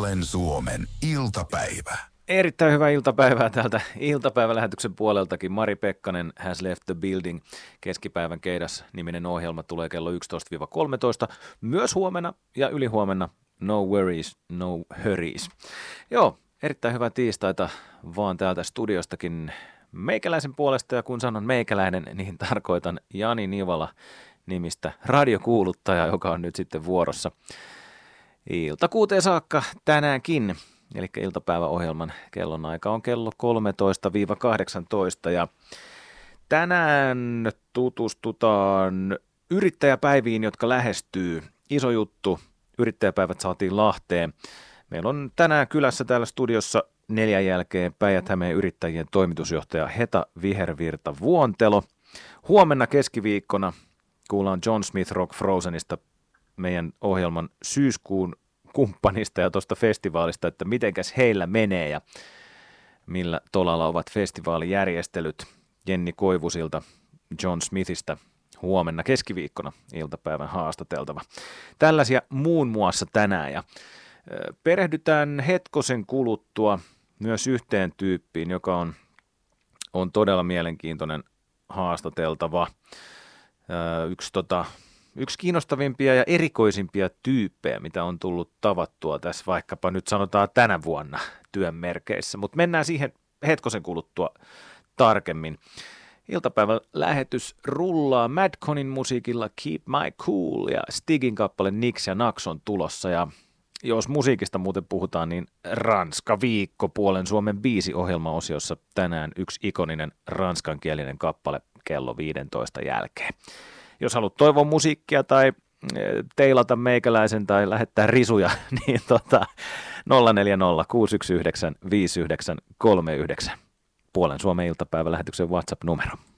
Puolen Suomen iltapäivä. Erittäin hyvää iltapäivää täältä iltapäivälähetyksen puoleltakin. Mari Pekkanen has left the building. Keskipäivän keidas-niminen ohjelma tulee kello 11-13. Myös huomenna ja ylihuomenna. No worries, no hurries. Joo, erittäin hyvää tiistaita vaan täältä studiostakin meikäläisen puolesta. Ja kun sanon meikäläinen, niin tarkoitan Jani Nivala nimistä radiokuuluttajaa, joka on nyt sitten vuorossa iltakuuteen saakka tänäänkin. Eli iltapäiväohjelman kellonaika on kello 13-18 ja tänään tutustutaan yrittäjäpäiviin, jotka lähestyy. Iso juttu, yrittäjäpäivät saatiin Lahteen. Meillä on tänään kylässä täällä studiossa 4 jälkeen Päijät-Hämeen yrittäjien toimitusjohtaja Heta Vihervirta Vuontelo. Huomenna keskiviikkona kuullaan John Smith Rock Frozenista, meidän ohjelman syyskuun kumppanista ja tuosta festivaalista, että mitenkäs heillä menee ja millä tolalla ovat festivaalijärjestelyt. Jenni Koivusilta John Smithistä huomenna keskiviikkona iltapäivän haastateltava. Tällaisia muun muassa tänään ja perehdytään hetkosen kuluttua myös yhteen tyyppiin, joka on todella mielenkiintoinen haastateltava. Yksi kiinnostavimpia ja erikoisimpia tyyppejä, mitä on tullut tavattua tässä vaikkapa nyt sanotaan tänä vuonna työn merkeissä, mutta mennään siihen hetkosen kuluttua tarkemmin. Iltapäivän lähetys rullaa Madconin musiikilla Keep My Cool ja Stigin kappale Nix ja Nax on tulossa ja jos musiikista muuten puhutaan, niin Ranska viikko Puolen Suomen biisiohjelmaosiossa tänään yksi ikoninen ranskankielinen kappale kello 15 jälkeen. Jos haluat toivoa musiikkia tai teilata meikäläisen tai lähettää risuja, niin 040 619 5939 Puolen Suomen iltapäivälähetyksen WhatsApp-numero.